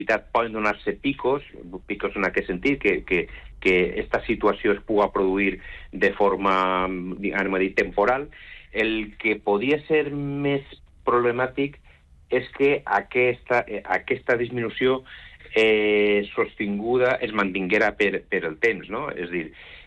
poden donar-se picos en aquest sentit, que aquesta situació es pugui produir de forma, anem a dir, temporal. El que podia ser més problemàtic és que aquesta disminució sostinguda es mantinguera per el temps, no? És a dir,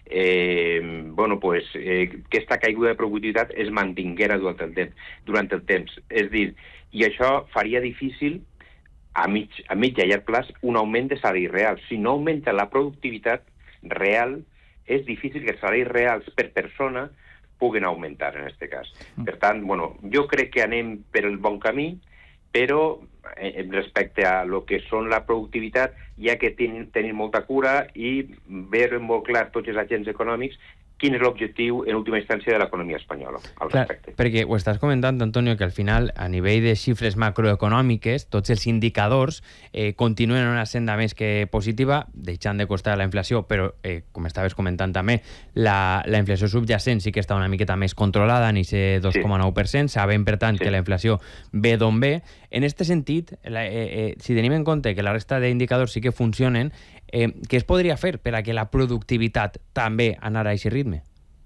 que aquesta caiguda de productivitat es mantinguera durant el temps. És a dir, i això faria difícil a mig i a llarg plaç un augment de salari real. Si no augmenta la productivitat real, és difícil que els salaris reals per persona puguen augmentar en aquest cas. Per tant, jo crec que anem per el bon camí, però respecte a lo que són la productivitat, hi ha que tenir molta cura i veure molt clar tots els agents econòmics quin és l'objectiu, en última instància, de l'economia espanyola al respecte. Perquè ho estàs comentant, Antonio, que al final, a nivell de xifres macroeconòmiques, tots els indicadors continuen en una senda més que positiva, deixant de costar la inflació, però, com estaves comentant també, la inflació subjacent sí que està una miqueta més controlada, en aquest 2,9%, sabem, per tant, que la inflació ve d'on ve. En aquest sentit, si tenim en compte que la resta d'indicadors sí que funcionen, què es podria fer per a que la productivitat també anara a aquest ritme?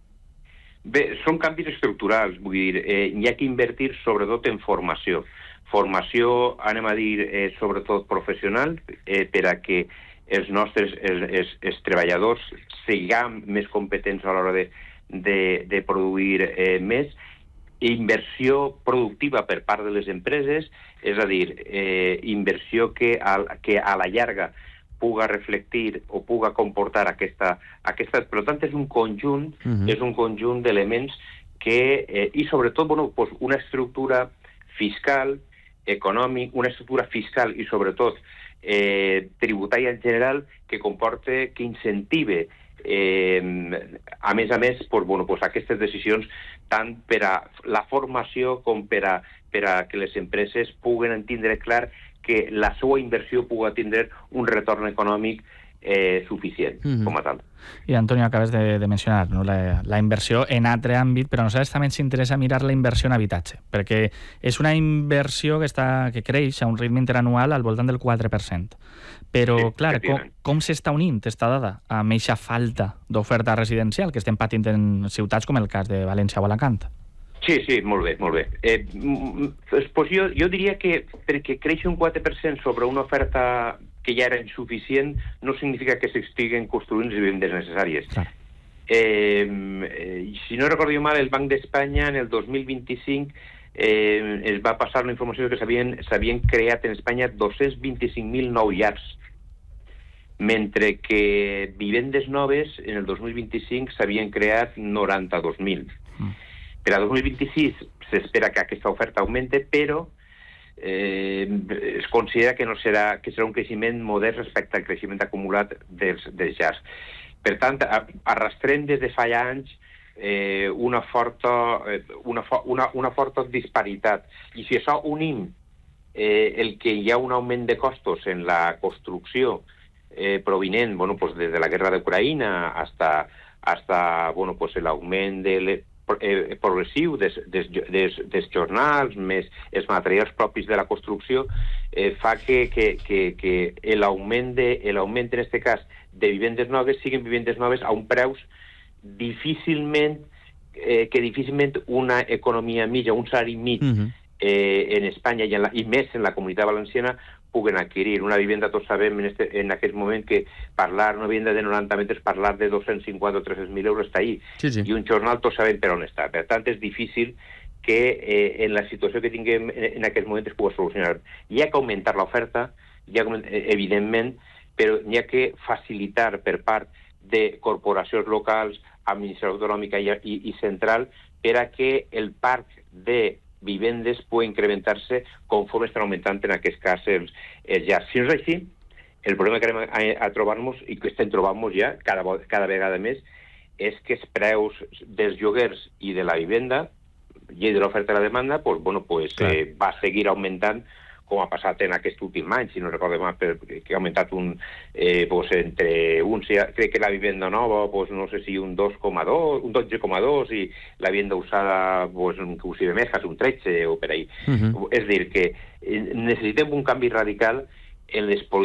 Bé, són canvis estructurals, vull dir, hi ha que invertir sobretot en formació. Formació, anem a dir, sobretot professional, per a que els nostres els treballadors siguem més competents a l'hora de produir més. Inversió productiva per part de les empreses, és a dir, inversió que a la llarga puga reflectir o puga comportar aquesta... Per tant, és un conjunt d'elements que... I sobretot, una estructura fiscal, econòmic, una estructura fiscal i sobretot tributària en general que comporte, que incentive a més, aquestes decisions tant per a la formació com per a que les empreses puguen entendre clar que la seva inversió pugui tindre un retorn econòmic suficient, com a tal. I, Antonio, acabes de mencionar la inversió en altre àmbit, però a nosaltres també ens interessa mirar la inversió en habitatge, perquè és una inversió que creix a un ritme interanual al voltant del 4%. Però, clar, com s'està unint aquesta dada amb aquesta falta d'oferta residencial que estem patint en ciutats com el cas de València o Alacant? Sí, molt bé. Jo diria que perquè creix un 4% sobre una oferta que ja era insuficient no significa que s'estiguen construint les vivendes necessàries. Si no recordo mal, el Banc d'Espanya en el 2025 es va passar la informació que s'havien creat en Espanya 225.000 nous llars, mentre que vivendes noves en el 2025 s'havien creat 92.000. Per a 2026 s'espera que aquesta oferta augmente, però es considera que serà un creixement modest respecte al creixement acumulat dels llars. Per tant, arrastrem des de fa anys una forta disparitat. I si això unim el que hi ha un augment de costos en la construcció provinent des de la guerra d'Ucraïna hasta l'augment progressiu dels jornals, més els materials propis de la construcció, fa que l'augment en aquest cas de vivendes noves siguin vivendes noves a un preus difícilment una economia mitja, un salari mig en Espanya i més en la Comunitat Valenciana puguen adquirir. Una vivenda, tots sabem en aquest moment que parlar una vivenda de 90 metres, parlar de 250 o 300.000 euros està ahí. I un jornal tots sabem per on està. Per tant, és difícil que en la situació que tinguem en aquest moment es pugui solucionar. Hi ha que augmentar l'oferta, evidentment, però hi ha que facilitar per part de corporacions locals, administració autonòmica i central, per a que el parc de vivendes pugui incrementar-se conforme estan augmentant en aquest cas els llars. Si no és així, el problema que anem a trobar-nos, i que estem trobant-nos ja cada vegada més, és que els preus dels lloguers i de la vivenda, llei de l'oferta i la demanda, va seguir augmentant com ha passat en aquest últim any, si no recordo mal, que ha augmentat crec que la vivenda nova, no sé si un 2,2, un 12,2, i la vivenda usada, inclusive més, un 13 o per ahí. És a dir, que necessitem un canvi radical en les polítiques